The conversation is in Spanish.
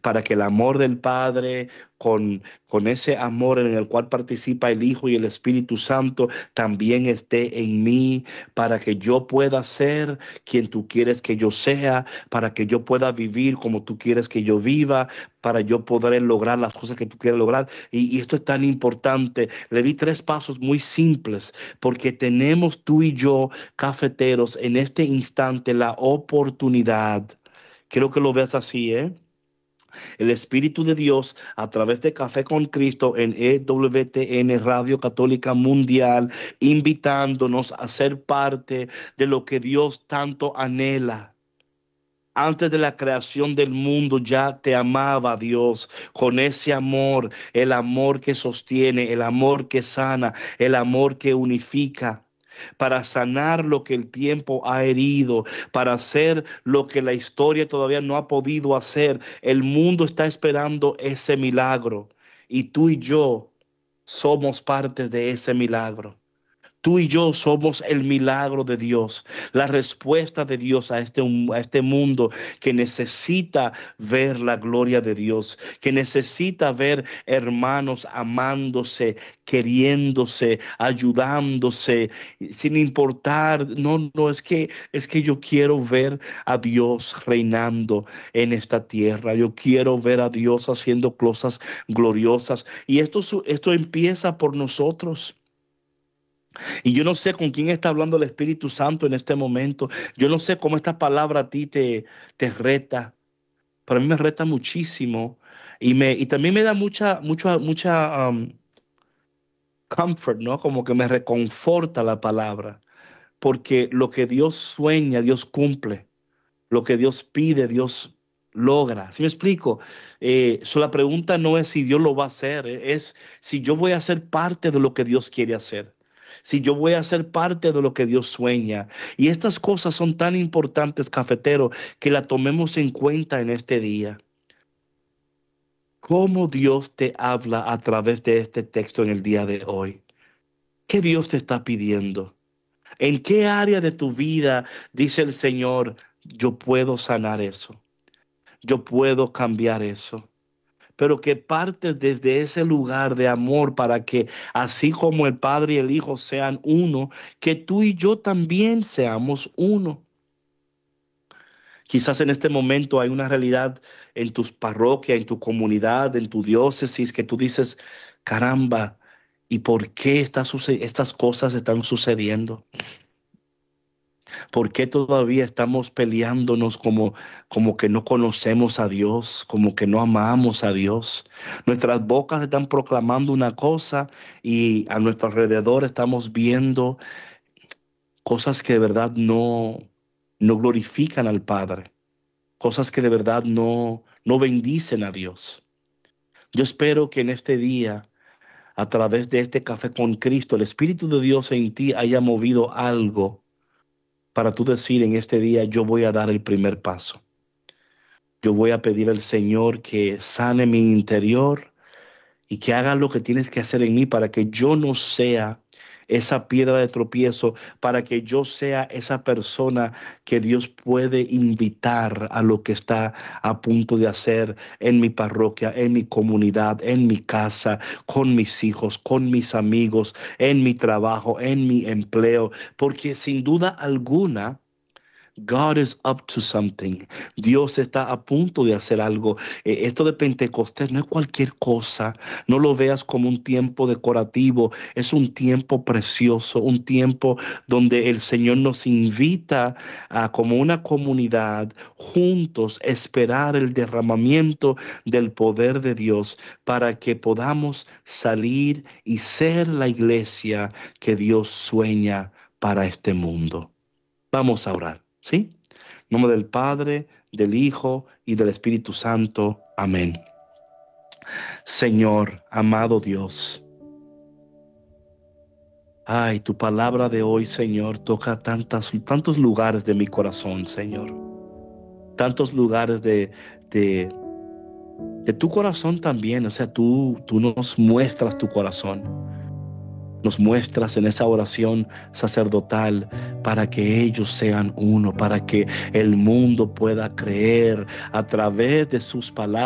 para que el amor del Padre, con ese amor en el cual participa el Hijo y el Espíritu Santo, también esté en mí, para que yo pueda ser quien tú quieres que yo sea, para que yo pueda vivir como tú quieres que yo viva, para yo poder lograr las cosas que tú quieres lograr. Y esto es tan importante. Le di tres pasos muy simples, porque tenemos tú y yo, cafeteros, en este instante la oportunidad. Quiero que lo veas así, ¿eh? El Espíritu de Dios a través de Café con Cristo en EWTN Radio Católica Mundial, invitándonos a ser parte de lo que Dios tanto anhela. Antes de la creación del mundo ya te amaba Dios con ese amor, el amor que sostiene, el amor que sana, el amor que unifica, para sanar lo que el tiempo ha herido, para hacer lo que la historia todavía no ha podido hacer. El mundo está esperando ese milagro y tú y yo somos parte de ese milagro. Tú y yo somos el milagro de Dios, la respuesta de Dios a este mundo que necesita ver la gloria de Dios, que necesita ver hermanos amándose, queriéndose, ayudándose, sin importar. No, no, es que yo quiero ver a Dios reinando en esta tierra. Yo quiero ver a Dios haciendo cosas gloriosas. Y esto empieza por nosotros. Y yo no sé con quién está hablando el Espíritu Santo en este momento. Yo no sé cómo esta palabra a ti te reta. Pero a mí me reta muchísimo. Y también me da mucha comfort, ¿no? Como que me reconforta la palabra. Porque lo que Dios sueña, Dios cumple. Lo que Dios pide, Dios logra. ¿Sí me explico? La pregunta no es si Dios lo va a hacer, es si yo voy a ser parte de lo que Dios quiere hacer. Si yo voy a ser parte de lo que Dios sueña. Y estas cosas son tan importantes, cafetero, que la tomemos en cuenta en este día. ¿Cómo Dios te habla a través de este texto en el día de hoy? ¿Qué Dios te está pidiendo? ¿En qué área de tu vida dice el Señor, yo puedo sanar eso? Yo puedo cambiar eso? Pero que parte desde ese lugar de amor para que así como el Padre y el Hijo sean uno, que tú y yo también seamos uno. Quizás en este momento hay una realidad en tus parroquias, en tu comunidad, en tu diócesis, que tú dices, caramba, ¿y por qué estas cosas están sucediendo? ¿Por qué todavía estamos peleándonos como que no conocemos a Dios, como que no amamos a Dios? Nuestras bocas están proclamando una cosa y a nuestro alrededor estamos viendo cosas que de verdad no glorifican al Padre, cosas que de verdad no bendicen a Dios. Yo espero que en este día, a través de este café con Cristo, el Espíritu de Dios en ti haya movido algo para tú decir en este día, yo voy a dar el primer paso. Yo voy a pedir al Señor que sane mi interior y que haga lo que tienes que hacer en mí para que yo no sea esa piedra de tropiezo, para que yo sea esa persona que Dios puede invitar a lo que está a punto de hacer en mi parroquia, en mi comunidad, en mi casa, con mis hijos, con mis amigos, en mi trabajo, en mi empleo, porque sin duda alguna, God is up to something. Dios está a punto de hacer algo. Esto de Pentecostés no es cualquier cosa. No lo veas como un tiempo decorativo. Es un tiempo precioso, un tiempo donde el Señor nos invita a, como una comunidad, juntos esperar el derramamiento del poder de Dios para que podamos salir y ser la iglesia que Dios sueña para este mundo. Vamos a orar, ¿sí? En nombre del Padre, del Hijo y del Espíritu Santo. Amén. Señor, amado Dios, ay, tu palabra de hoy, Señor, toca tantos lugares de mi corazón, Señor. Tantos lugares de tu corazón también. O sea, tú nos muestras tu corazón. Nos muestras en esa oración sacerdotal para que ellos sean uno, para que el mundo pueda creer a través de sus palabras